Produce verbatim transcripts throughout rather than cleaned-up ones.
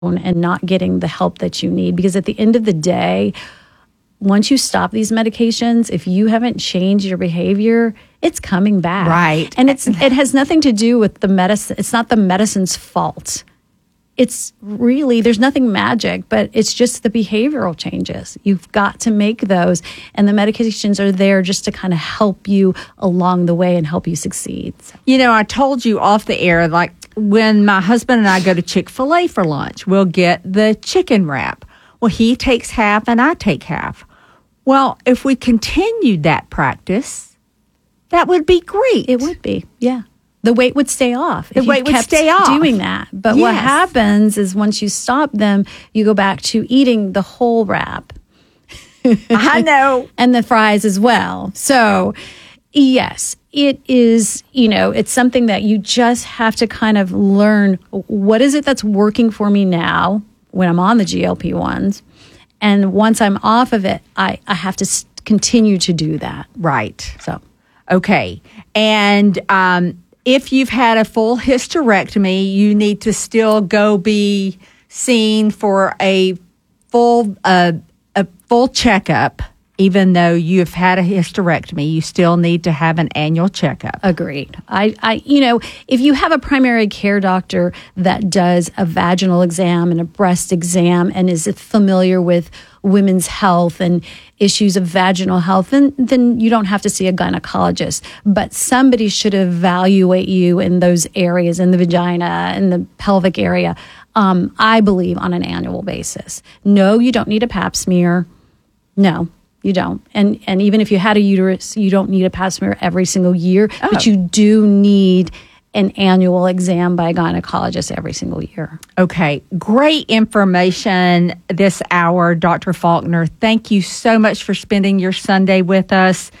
and not getting the help that you need. Because at the end of the day, once you stop these medications, if you haven't changed your behavior, it's coming back. Right. And it's it has nothing to do with the medicine. It's not the medicine's fault. It's really, there's nothing magic, but it's just the behavioral changes. You've got to make those. And the medications are there just to kind of help you along the way and help you succeed. So. You know, I told you off the air, like when my husband and I go to Chick-fil-A for lunch, we'll get the chicken wrap. Well, he takes half and I take half. Well, if we continued that practice, that would be great. It would be, yeah. The weight would stay off. The if weight you would kept stay off. doing that. But Yes. what happens is once you stop them, you go back to eating the whole wrap. I know. And the fries as well. So, yes, it is, you know, it's something that you just have to kind of learn. What is it that's working for me now when I'm on the G L P ones? And once I'm off of it, I, I have to s- continue to do that. Right. So, okay. And um, if you've had a full hysterectomy, you need to still go be seen for a full uh, a full checkup. Even though you've had a hysterectomy, you still need to have an annual checkup. Agreed. I, I, you know, if you have a primary care doctor that does a vaginal exam and a breast exam and is familiar with women's health and issues of vaginal health, then, then you don't have to see a gynecologist. But somebody should evaluate you in those areas, in the vagina, in the pelvic area, um, I believe, on an annual basis. No, you don't need a pap smear. No. You don't. And and even if you had a uterus, you don't need a pap smear every single year, oh. but you do need an annual exam by a gynecologist every single year. Okay. Great information this hour, Doctor Faulkner. Thank you so much for spending your Sunday with us.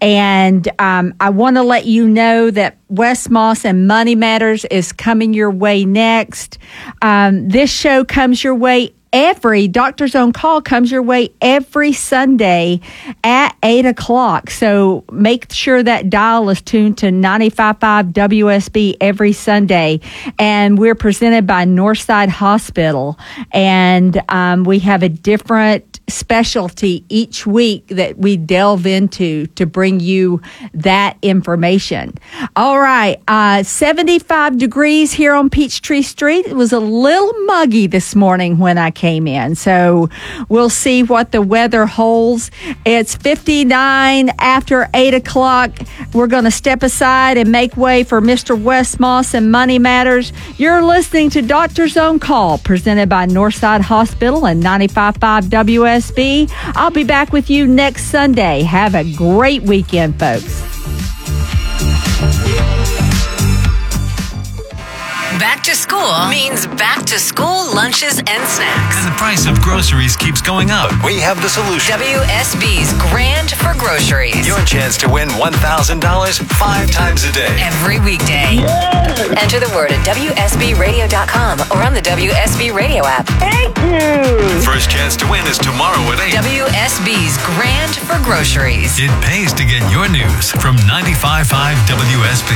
And um, I want to let you know that Wes Moss and Money Matters is coming your way next. Um, this show comes your way Every Doctor's On Call comes your way every Sunday at eight o'clock. So make sure that dial is tuned to ninety-five point five W S B every Sunday. And we're presented by Northside Hospital. And um, we have a different specialty each week that we delve into to bring you that information. All right. Uh, seventy-five degrees here on Peachtree Street. It was a little muggy this morning when I came in. So we'll see what the weather holds. It's fifty-nine after eight o'clock. We're going to step aside and make way for Mister Wes Moss and Money Matters. You're listening to Doctor's On Call, presented by Northside Hospital and ninety-five point five W S B. I'll be back with you next Sunday. Have a great weekend, folks. Back to school means back to school lunches and snacks. And the price of groceries keeps going up. We have the solution. W S B's Grand for Groceries. Your chance to win one thousand dollars five times a day. Every weekday. Yeah. Enter the word at W S B radio dot com or on the W S B Radio app. Thank you. First chance to win is tomorrow at eight. W S B's Grand for Groceries. It pays to get your news from ninety-five point five W S B.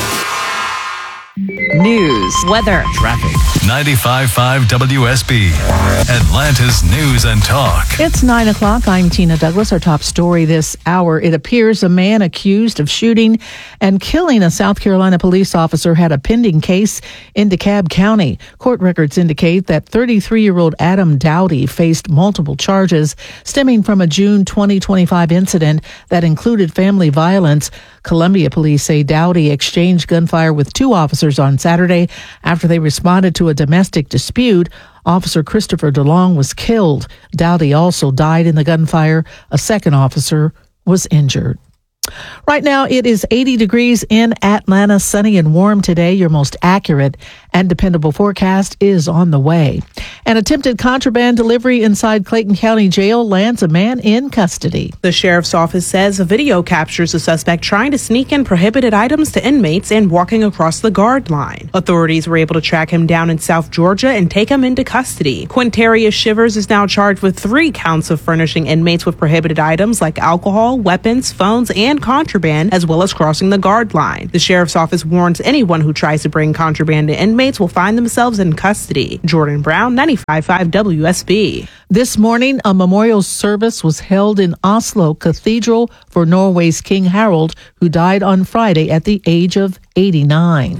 News, weather, traffic. ninety-five point five W S B, Atlanta's News and Talk. It's nine o'clock. I'm Tina Douglas. Our top story this hour. It appears a man accused of shooting and killing a South Carolina police officer had a pending case in DeKalb County. Court records indicate that thirty-three-year-old Adam Dowdy faced multiple charges stemming from a June twenty twenty-five incident that included family violence. Columbia police say Dowdy exchanged gunfire with two officers on Saturday after they responded to a domestic dispute. Officer Christopher DeLong was killed. Dowdy also died in the gunfire. A second officer was injured. Right now, it is eighty degrees in Atlanta, sunny and warm today. Your most accurate and dependable forecast is on the way. An attempted contraband delivery inside Clayton County Jail lands a man in custody. The sheriff's office says a video captures a suspect trying to sneak in prohibited items to inmates and walking across the guard line. Authorities were able to track him down in South Georgia and take him into custody. Quintarius Shivers is now charged with three counts of furnishing inmates with prohibited items like alcohol, weapons, phones, and contraband, as well as crossing the guard line. The sheriff's office warns anyone who tries to bring contraband to inmates will find themselves in custody. Jordan Brown, ninety-five ninety-five point five W S B. This morning, a memorial service was held in Oslo Cathedral for Norway's King Harald, who died on Friday at the age of eighty-nine.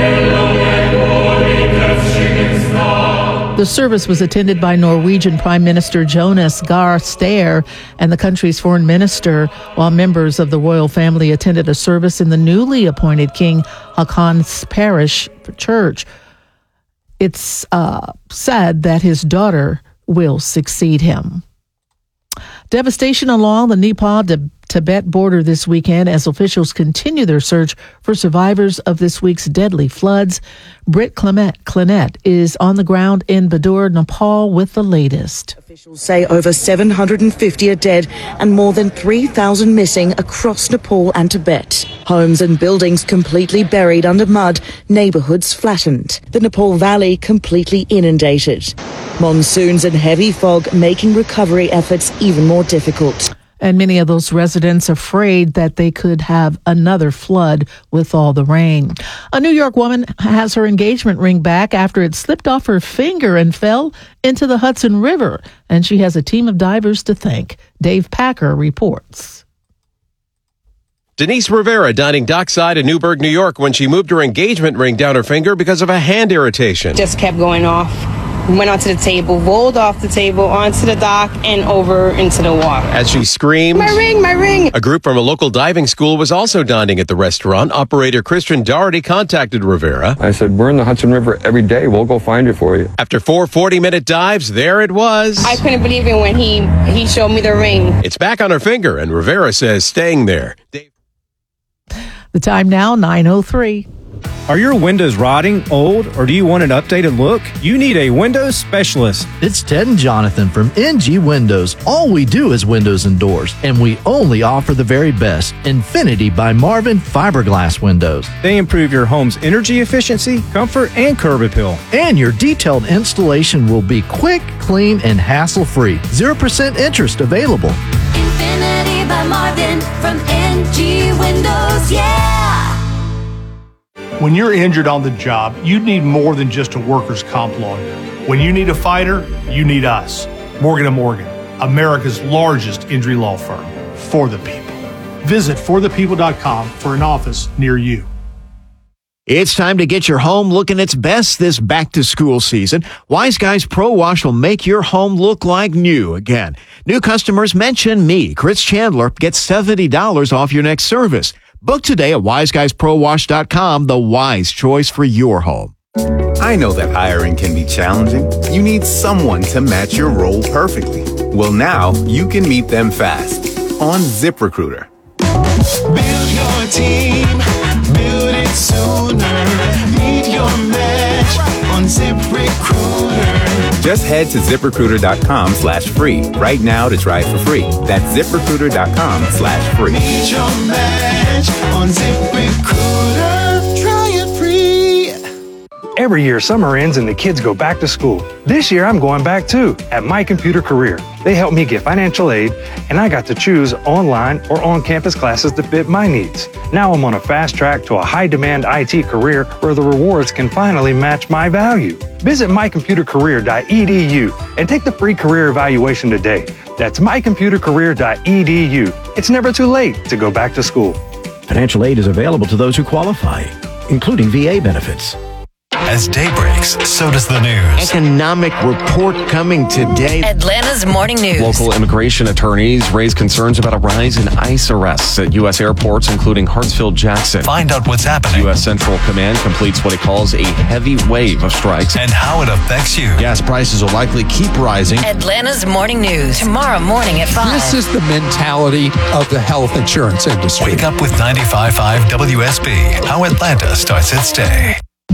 The service was attended by Norwegian Prime Minister Jonas Gahr Støre and the country's foreign minister, while members of the royal family attended a service in the newly appointed King Haakon's parish church. It's uh, said that his daughter will succeed him. Devastation along the Nepal-Tibet border this weekend as officials continue their search for survivors of this week's deadly floods. Britt Clinette is on the ground in Badur, Nepal, with the latest. Officials say over seven hundred fifty are dead and more than three thousand missing across Nepal and Tibet. Homes and buildings completely buried under mud, neighborhoods flattened. The Nepal Valley completely inundated. Monsoons and heavy fog making recovery efforts even more difficult. And many of those residents afraid that they could have another flood with all the rain. A New York woman has her engagement ring back after it slipped off her finger and fell into the Hudson River. And she has a team of divers to thank. Dave Packer reports. Denise Rivera dining dockside in Newburgh, New York, when she moved her engagement ring down her finger because of a hand irritation. Just kept going off. Went onto the table, rolled off the table, onto the dock, and over into the water. As she screamed, "My ring, my ring!" A group from a local diving school was also dining at the restaurant. Operator Christian Doherty contacted Rivera. I said, "We're in the Hudson River every day. We'll go find it for you." After four forty-minute dives, there it was. I couldn't believe it when he, he showed me the ring. It's back on her finger, and Rivera says staying there. Dave- The time now, nine oh three. Are your windows rotting, old, or do you want an updated look? You need a windows specialist. It's Ted and Jonathan from N G Windows. All we do is windows and doors, and we only offer the very best. Infinity by Marvin fiberglass windows. They improve your home's energy efficiency, comfort, and curb appeal. And your detailed installation will be quick, clean, and hassle-free. zero percent interest available. Infinity by Marvin from N G Windows, yeah! When you're injured on the job, you need more than just a workers' comp lawyer. When you need a fighter, you need us. Morgan and Morgan, America's largest injury law firm. For the people. Visit for the people dot com for an office near you. It's time to get your home looking its best this back-to-school season. Wise Guys Pro Wash will make your home look like new again. New customers mention me, Chris Chandler, get seventy dollars off your next service. Book today at wise guys pro wash dot com, the wise choice for your home. I know that hiring can be challenging. You need someone to match your role perfectly. Well, now you can meet them fast on ZipRecruiter. Build your team, build it sooner. Meet your match on ZipRecruiter. Just head to ZipRecruiter.com slash free right now to try it for free. That's ZipRecruiter.com slash free. Meet your match on ZipRecruiter. Try it free. Every year, summer ends and the kids go back to school. This year, I'm going back too at My Computer Career. They helped me get financial aid, and I got to choose online or on-campus classes to fit my needs. Now I'm on a fast track to a high-demand I T career where the rewards can finally match my value. Visit my computer career dot e d u and take the free career evaluation today. That's my computer career dot e d u. It's never too late to go back to school. Financial aid is available to those who qualify, including V A benefits. As day breaks, so does the news. Economic report coming today. Atlanta's morning news. Local immigration attorneys raise concerns about a rise in ICE arrests at U S airports, including Hartsfield-Jackson. Find out what's happening. U S Central Command completes what it calls a heavy wave of strikes. And how it affects you. Gas prices will likely keep rising. Atlanta's morning news. Tomorrow morning at five. This is the mentality of the health insurance industry. Wake up with ninety-five point five W S B. How Atlanta starts its day.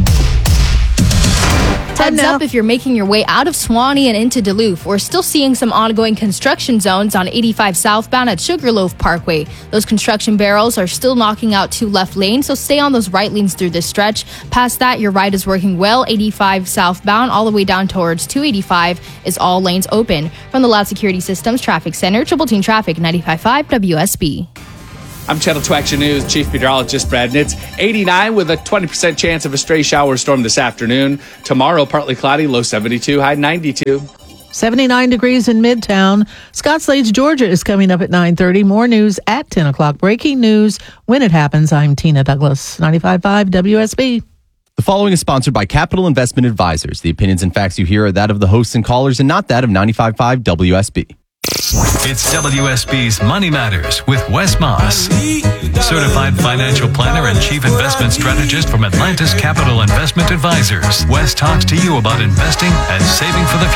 Heads up if you're making your way out of Suwanee and into Duluth. We're still seeing some ongoing construction zones on eighty-five southbound at Sugarloaf Parkway. Those construction barrels are still knocking out two left lanes, so stay on those right lanes through this stretch. Past that, your right is working well. eighty-five southbound all the way down towards two eighty-five is all lanes open. From the Loud Security Systems Traffic Center, Triple Team Traffic, ninety-five point five W S B. I'm Channel two Action News Chief Meteorologist Brad Nitz. eighty-nine with a twenty percent chance of a stray shower storm this afternoon. Tomorrow, partly cloudy, low seventy-two, high ninety-two. seventy-nine degrees in Midtown. Scottsdale, Georgia is coming up at nine thirty. More news at ten o'clock. Breaking news when it happens. I'm Tina Douglas, ninety-five point five W S B. The following is sponsored by Capital Investment Advisors. The opinions and facts you hear are that of the hosts and callers and not that of ninety-five point five W S B. It's W S B's Money Matters with Wes Moss, certified financial planner and chief investment strategist from Atlantis Capital Investment Advisors. Wes talks to you about investing and saving for the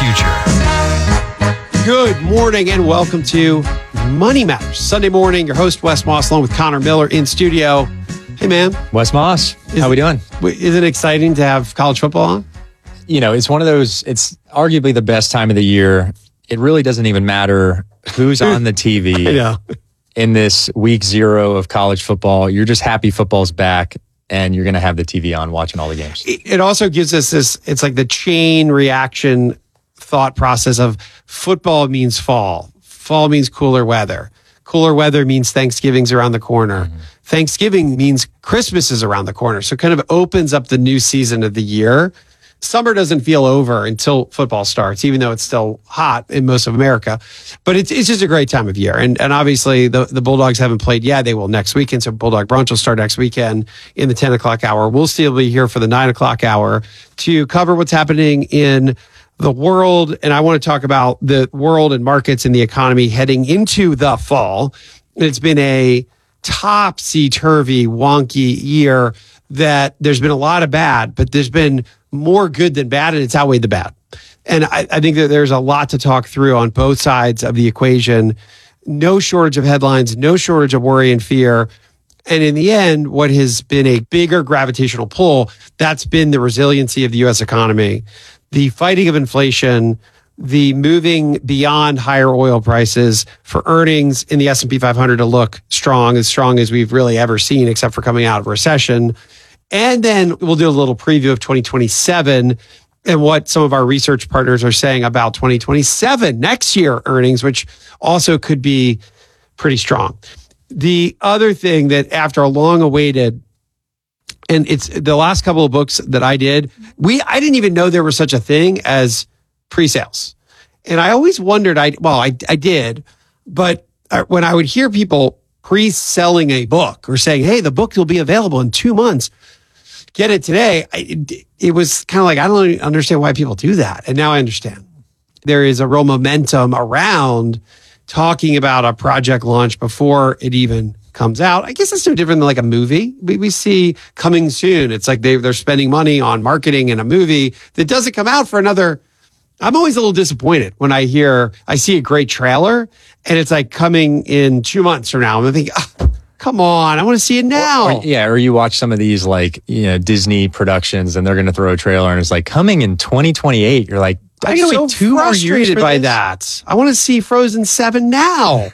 future. Good morning and welcome to Money Matters. Sunday morning, your host Wes Moss along with Connor Miller in studio. Hey man. Wes Moss, is, how we doing? Is it exciting to have college football on? You know, it's one of those, it's arguably the best time of the year. It really doesn't even matter who's on the T V yeah. in this week zero of college football. You're just happy football's back and you're going to have the T V on watching all the games. It also gives us this, it's like the chain reaction thought process of football means fall. Fall means cooler weather. Cooler weather means Thanksgiving's around the corner. Mm-hmm. Thanksgiving means Christmas is around the corner. So it kind of opens up the new season of the year. Summer doesn't feel over until football starts, even though it's still hot in most of America. But it's it's just a great time of year. And and obviously the, the Bulldogs haven't played yet. They will next weekend. So Bulldog Brunch will start next weekend in the ten o'clock hour. We'll still be here for the nine o'clock hour to cover what's happening in the world. And I want to talk about the world and markets and the economy heading into the fall. It's been a topsy-turvy, wonky year that there's been a lot of bad, but there's been more good than bad, and it's outweighed the bad. And I, I think that there's a lot to talk through on both sides of the equation. No shortage of headlines, no shortage of worry and fear. And in the end, what has been a bigger gravitational pull, that's been the resiliency of the U S economy, the fighting of inflation, the moving beyond higher oil prices for earnings in the S and P five hundred to look strong, as strong as we've really ever seen, except for coming out of recession. And then we'll do a little preview of twenty twenty-seven and what some of our research partners are saying about twenty twenty-seven, next year earnings, which also could be pretty strong. The other thing that after a long awaited, and it's the last couple of books that I did, we I didn't even know there was such a thing as pre-sales. And I always wondered, I well, I, I did, but when I would hear people pre-selling a book or saying, hey, the book will be available in two months, get it today, I, it, it was kind of like, I don't understand why people do that. And now I understand. There is a real momentum around talking about a project launch before it even comes out. I guess it's no different than like a movie. We, we see coming soon. It's like they, they're spending money on marketing in a movie that doesn't come out for another. I'm always a little disappointed when I hear, I see a great trailer and it's like coming in two months from now. I'm thinking, oh, come on, I want to see it now. Or, or, yeah, or you watch some of these like, you know, Disney productions and they're going to throw a trailer and it's like coming in twenty twenty-eight. You're like, I I'm gotta so wait two more years frustrated for by this? that. I want to see Frozen seven now.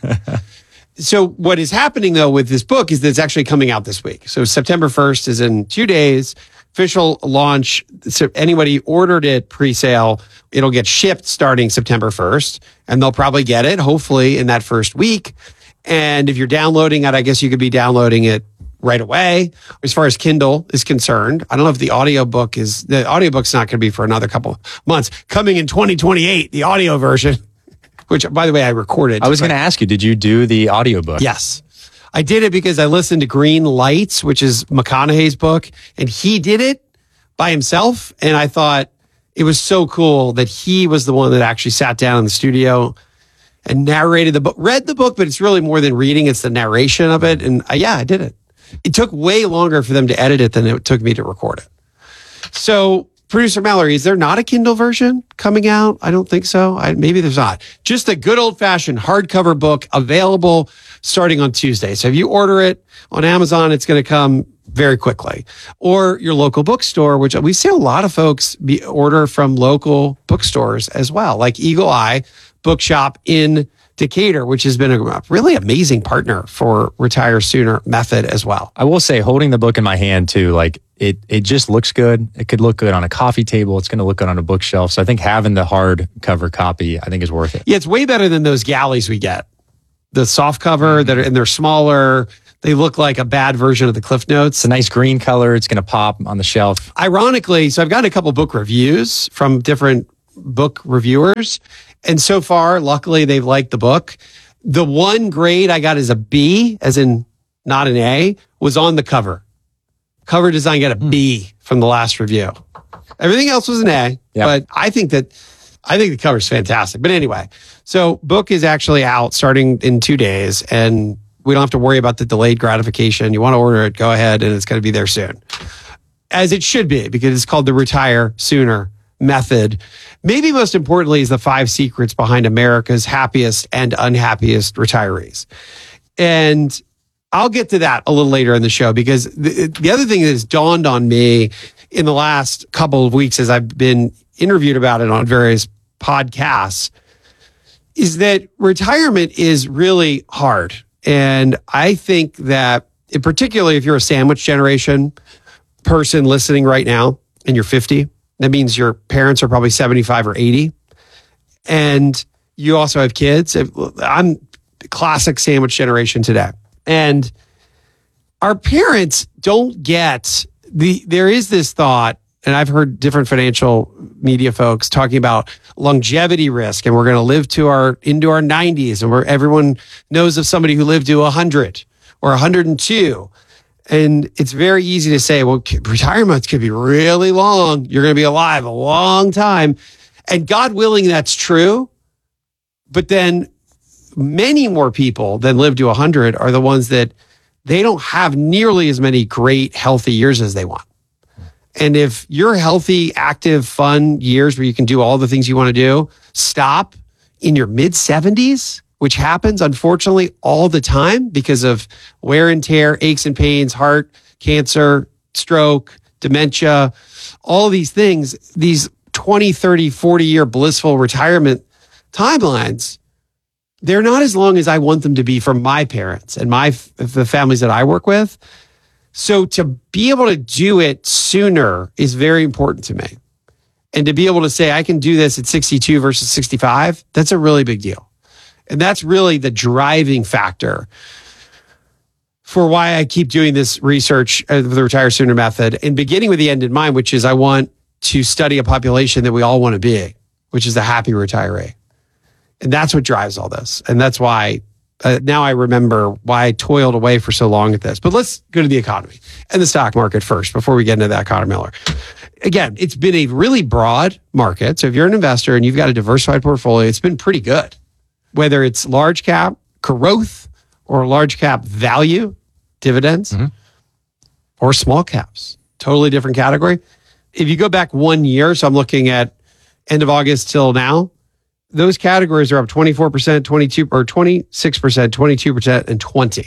So what is happening though with this book is that it's actually coming out this week. So September first is in two days. Official launch. So anybody ordered it pre-sale, it'll get shipped starting September first, and they'll probably get it hopefully in that first week. And if you're downloading it, I guess you could be downloading it right away. As far as Kindle is concerned, I don't know if the audiobook is, the audiobook's not going to be for another couple months. Coming in twenty twenty-eight, the audio version, which by the way, I recorded. I was going to ask you, did you do the audiobook? Yes. I did it because I listened to Green Lights, which is McConaughey's book, and he did it by himself. And I thought it was so cool that he was the one that actually sat down in the studio and narrated the book, read the book, but it's really more than reading. It's the narration of it. And I, yeah, I did it. It took way longer for them to edit it than it took me to record it. So producer Mallory, is there not a Kindle version coming out? I don't think so. I, maybe there's not. Just a good old fashioned hardcover book available starting on Tuesday. So if you order it on Amazon, it's going to come very quickly. Or your local bookstore, which we see a lot of folks be, order from local bookstores as well, like Eagle Eye Bookshop in Decatur, which has been a really amazing partner for Retire Sooner Method as well. I will say, holding the book in my hand too, like it, it just looks good. It could look good on a coffee table. It's going to look good on a bookshelf. So I think having the hardcover copy, I think is worth it. Yeah, it's way better than those galleys we get. The soft cover that are, and they're smaller. They look like a bad version of the Cliff Notes. It's a nice green color. It's going to pop on the shelf. Ironically, so I've gotten a couple book reviews from different book reviewers. And so far, luckily, they've liked the book. The one grade I got is a B, as in not an A, was on the cover. Cover design got a B from the last review. Everything else was an A, Yep. but I think that I think the cover's fantastic. But anyway, so book is actually out starting in two days, and we don't have to worry about the delayed gratification. You want to order it, go ahead, and it's going to be there soon. As it should be, because it's called the Retire Sooner Method. Maybe most importantly is the five secrets behind America's happiest and unhappiest retirees. And I'll get to that a little later in the show, because the, the other thing that has dawned on me in the last couple of weeks as I've been interviewed about it on various podcasts is that retirement is really hard. And I think that, in particularly if you're a sandwich generation person listening right now and you're fifty, that means your parents are probably seventy-five or eighty. And you also have kids. I'm classic sandwich generation today. And our parents don't get the, there is this thought, and I've heard different financial media folks talking about longevity risk, and we're going to live to our, into our nineties, and where everyone knows of somebody who lived to one hundred or one hundred two. And it's very easy to say, well, retirement could be really long. You're going to be alive a long time. And God willing, that's true. But then many more people than live to one hundred are the ones that they don't have nearly as many great, healthy years as they want. And if your healthy, active, fun years where you can do all the things you want to do stop in your mid seventies, which happens, unfortunately, all the time because of wear and tear, aches and pains, heart, cancer, stroke, dementia, all these things, these twenty, thirty, forty year blissful retirement timelines, they're not as long as I want them to be for my parents and my the families that I work with. So to be able to do it sooner is very important to me. And to be able to say, I can do this at sixty-two versus sixty-five, that's a really big deal. And that's really the driving factor for why I keep doing this research of the Retire Sooner method, and beginning with the end in mind, which is I want to study a population that we all want to be, which is the happy retiree. And that's what drives all this. And that's why uh, now I remember why I toiled away for so long at this. But let's go to the economy and the stock market first before we get into that, Connor Miller. Again, it's been a really broad market. So if you're an investor and you've got a diversified portfolio, it's been pretty good. Whether it's large cap growth or large cap value dividends mm-hmm. or small caps, totally different category. If you go back one year, so I'm looking at end of August till now, those categories are up twenty-four percent, twenty-two or twenty-six percent, twenty-two percent, and twenty.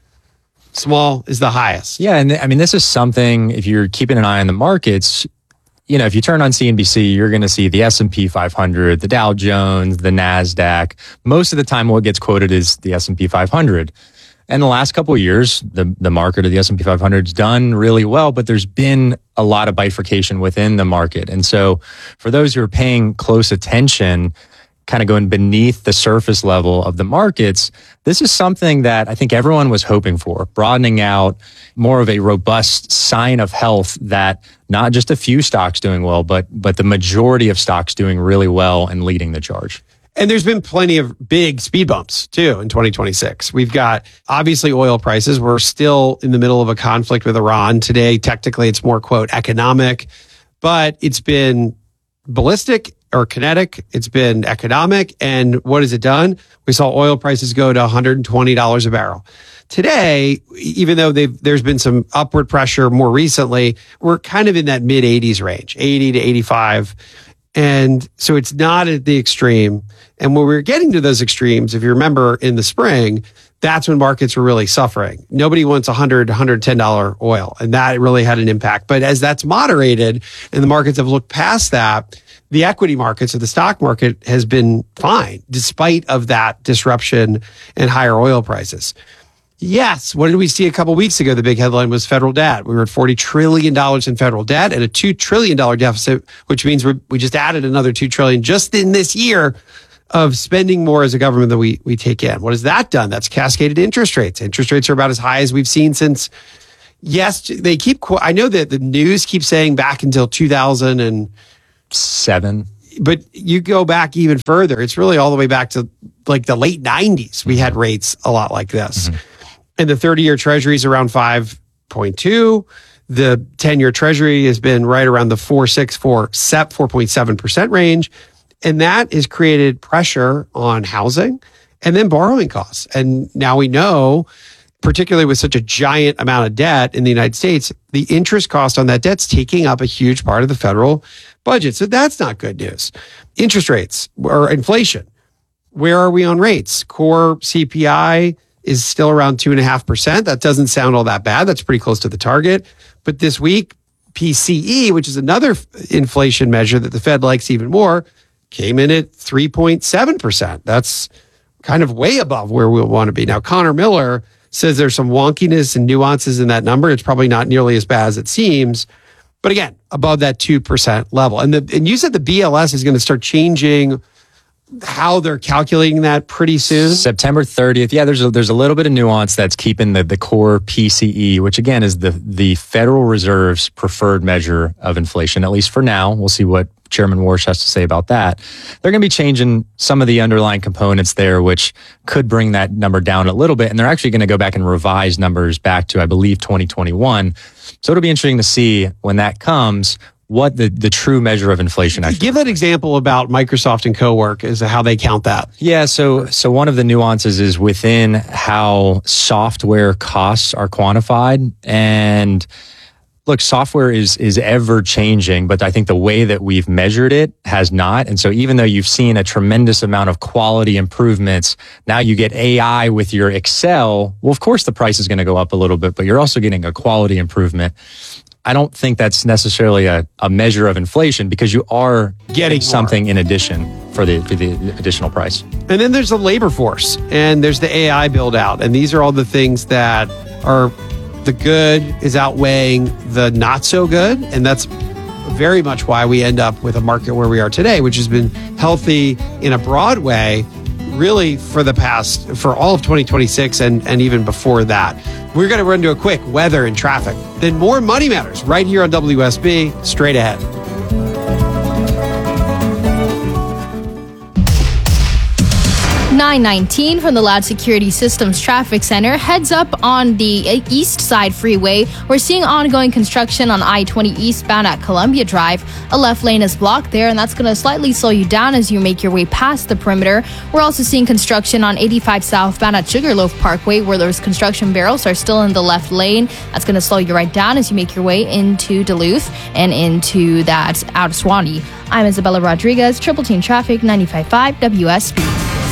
Small is the highest. Yeah, and I mean, this is something, if you're keeping an eye on the markets, you know, if you turn on C N B C, you're going to see the S and P five hundred, the Dow Jones, the NASDAQ. Most of the time, what gets quoted is the S and P five hundred. And the last couple of years, the, the market of the S and P five hundred has done really well, but there's been a lot of bifurcation within the market. And so for those who are paying close attention, kind of going beneath the surface level of the markets, this is something that I think everyone was hoping for, broadening out, more of a robust sign of health that not just a few stocks doing well, but but the majority of stocks doing really well and leading the charge. And there's been plenty of big speed bumps too in twenty twenty-six. We've got obviously oil prices. We're still in the middle of a conflict with Iran. Today, technically, it's more, quote, economic, but it's been ballistic or kinetic. It's been economic. And what has it done? We saw oil prices go to one hundred twenty dollars a barrel. Today, even though they've, there's been some upward pressure more recently, we're kind of in that mid eighties range, eighty to eighty-five. And so it's not at the extreme. And when we were getting to those extremes, if you remember in the spring, that's when markets were really suffering. Nobody wants one hundred, one hundred ten dollars oil. And that really had an impact. But as that's moderated and the markets have looked past that, the equity markets or the stock market has been fine despite of that disruption and higher oil prices. Yes. What did we see a couple of weeks ago? The big headline was federal debt. We were at forty trillion dollars in federal debt and a two trillion dollars deficit, which means we we just added another two trillion dollars just in this year of spending more as a government than we, we take in. What has that done? That's cascaded interest rates. Interest rates are about as high as we've seen since, yes, they keep, I know that the news keeps saying back until two thousand seven. But you go back even further, it's really all the way back to like the late nineties. We had rates a lot like this. Mm-hmm. And the thirty-year treasury is around five point two. The ten-year treasury has been right around the four point six, four point seven percent range. And that has created pressure on housing and then borrowing costs. And now we know, particularly with such a giant amount of debt in the United States, the interest cost on that debt's taking up a huge part of the federal budget. So that's not good news. Interest rates or inflation. Where are we on rates? Core C P I is still around two and a half percent. That doesn't sound all that bad. That's pretty close to the target. But this week, P C E, which is another inflation measure that the Fed likes even more, came in at three point seven percent. That's kind of way above where we'll want to be. Now, Connor Miller says there's some wonkiness and nuances in that number. It's probably not nearly as bad as it seems. But again, above that two percent level. And the and you said the B L S is going to start changing how they're calculating that pretty soon. September thirtieth. Yeah, there's a, there's a little bit of nuance that's keeping the, the core P C E, which again is the, the Federal Reserve's preferred measure of inflation, at least for now. We'll see what Chairman Warsh has to say about that. They're going to be changing some of the underlying components there, which could bring that number down a little bit. And they're actually going to go back and revise numbers back to, I believe, twenty twenty-one. So it'll be interesting to see when that comes, what the, the true measure of inflation actually Give that example about Microsoft and Cowork as to how they count that. Yeah, so so one of the nuances is within how software costs are quantified. And look, software is is ever changing, but I think the way that we've measured it has not. And so even though you've seen a tremendous amount of quality improvements, now you get A I with your Excel. Well, of course the price is going to go up a little bit, but you're also getting a quality improvement. I don't think that's necessarily a, a measure of inflation because you are getting something in addition for the, for the additional price. And then there's the labor force and there's the A I build out. And these are all the things that are the good is outweighing the not so good. And that's very much why we end up with a market where we are today, which has been healthy in a broad way, really for the past, for all of twenty twenty-six and, and even before that. We're going to run to a quick weather and traffic. Then more Money Matters right here on W S B, straight ahead. nine nineteen from the Loud Security Systems Traffic Center. Heads up on the East Side Freeway. We're seeing ongoing construction on I twenty eastbound at Columbia Drive. A left lane is blocked there, and that's going to slightly slow you down as you make your way past the perimeter. We're also seeing construction on eighty-five southbound at Sugarloaf Parkway, where those construction barrels are still in the left lane. That's going to slow you right down as you make your way into Duluth and into that out of Swanee. I'm Isabella Rodriguez, Triple Team Traffic, ninety-five point five W S B.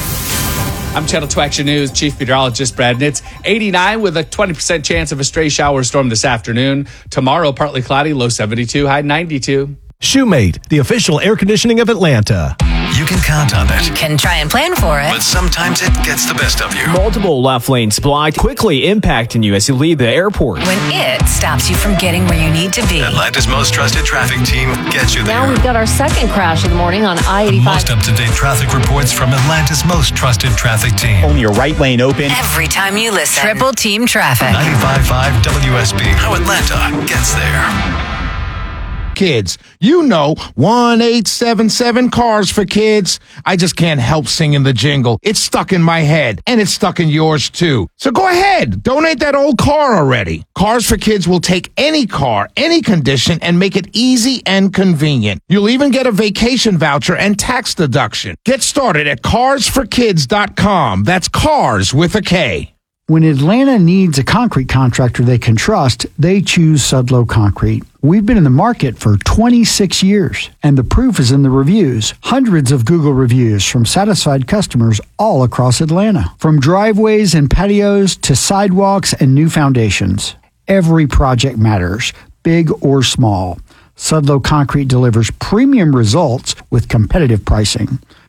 I'm Channel two Action News Chief Meteorologist Brad Nitz. eighty-nine with a twenty percent chance of a stray shower storm this afternoon. Tomorrow, partly cloudy, low seventy-two, high ninety-two. Shoemate, the official air conditioning of Atlanta. You can count on it. You can try and plan for it. But sometimes it gets the best of you. Multiple left lane supply quickly impacting you as you leave the airport. When it stops you from getting where you need to be. Atlanta's most trusted traffic team gets you there. Now we've got our second crash of the morning on I eighty-five. Most up-to-date traffic reports from Atlanta's most trusted traffic team. Only your right lane open. Every time you listen. Triple Team Traffic. ninety-five point five W S B. How Atlanta gets there. Kids, you know, one eight seven seven Cars for Kids. I just can't help singing the jingle. It's stuck in my head, and it's stuck in yours too. So go ahead, donate that old car already. Cars for Kids will take any car, any condition, and make it easy and convenient. You'll even get a vacation voucher and tax deduction. Get started at cars for kids dot com. That's cars with a K. When Atlanta needs a concrete contractor they can trust, they choose Sudlow Concrete. We've been in the market for twenty-six years, and the proof is in the reviews. Hundreds of Google reviews from satisfied customers all across Atlanta. From driveways and patios to sidewalks and new foundations. Every project matters, big or small. Sudlow Concrete delivers premium results with competitive pricing.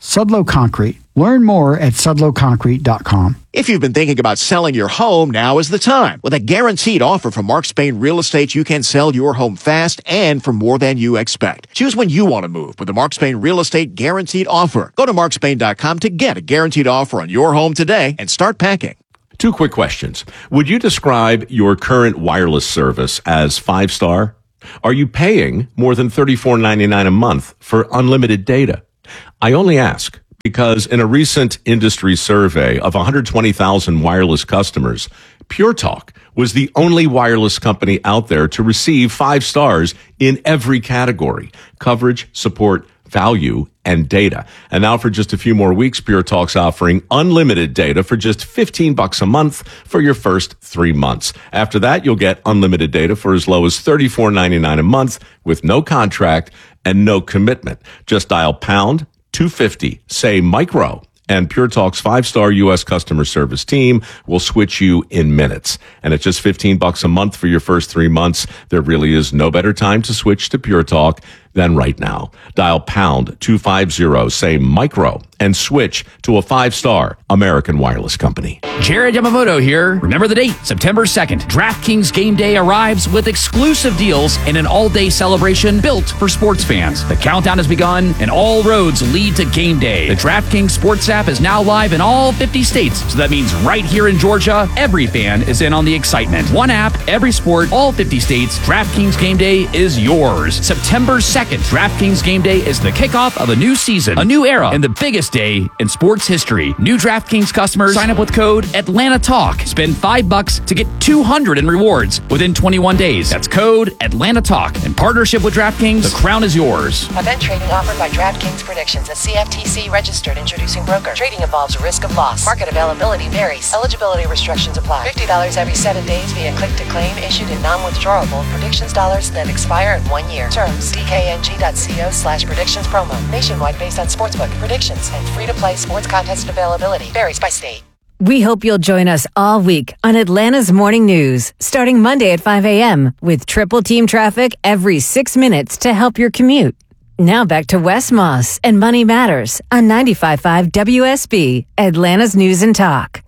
Sudlow Concrete. Learn more at sudlow concrete dot com. If you've been thinking about selling your home, now is the time. With a guaranteed offer from Mark Spain Real Estate, you can sell your home fast and for more than you expect. Choose when you want to move with the Mark Spain Real Estate Guaranteed Offer. Go to mark spain dot com to get a guaranteed offer on your home today and start packing. Two quick questions. Would you describe your current wireless service as five-star? Are you paying more than thirty-four ninety-nine a month for unlimited data? I only ask because in a recent industry survey of one hundred twenty thousand wireless customers, Pure Talk was the only wireless company out there to receive five stars in every category: coverage, support, value, and data. And now for just a few more weeks, Pure Talk's offering unlimited data for just fifteen bucks a month for your first three months. After that, you'll get unlimited data for as low as thirty-four ninety-nine a month with no contract and no commitment. Just dial pound two fifty, say micro, and Pure Talk's five-star U S customer service team will switch you in minutes. And at just fifteen bucks a month for your first three months, there really is no better time to switch to Pure Talk than right now. Dial pound two fifty, say micro, and switch to a five-star American wireless company. Jared Yamamoto here. Remember the date, September second. DraftKings Game Day arrives with exclusive deals and an all-day celebration built for sports fans. The countdown has begun and all roads lead to Game Day. The DraftKings Sports app is now live in all fifty states, so that means right here in Georgia, every fan is in on the excitement. One app, every sport, all fifty states. DraftKings Game Day is yours. September second. DraftKings Game Day is the kickoff of a new season, a new era, and the biggest day in sports history. New DraftKings customers sign up with code Atlanta Talk. Spend five bucks to get two hundred in rewards within twenty-one days. That's code Atlanta Talk. In partnership with DraftKings, the crown is yours. Event trading offered by DraftKings Predictions, a C F T C registered introducing broker. Trading involves risk of loss. Market availability varies. Eligibility restrictions apply. fifty dollars every seven days via click to claim issued in non-withdrawable predictions dollars that expire in one year. Terms: D K N G dot co slash predictions promo. Nationwide based on sportsbook predictions and free-to-play sports contest availability. Varies by state. We hope you'll join us all week on Atlanta's Morning News, starting Monday at five a.m. with triple team traffic every six minutes to help your commute. Now back to Wes Moss and Money Matters on ninety-five point five W S B, Atlanta's News and Talk.